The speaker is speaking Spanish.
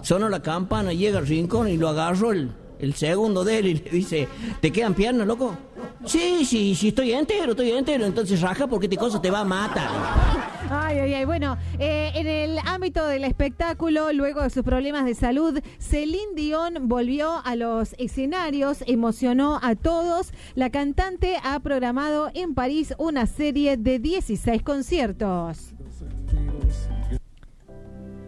Sonó la campana, llega al rincón y lo agarró el segundo de él y le dice, ¿te quedan piernas, loco? Sí, estoy entero. Entonces raja porque este cosa te va a matar. Ay. Bueno, en el ámbito del espectáculo, luego de sus problemas de salud, Celine Dion volvió a los escenarios, emocionó a todos. La cantante ha programado en París una serie de 16 conciertos.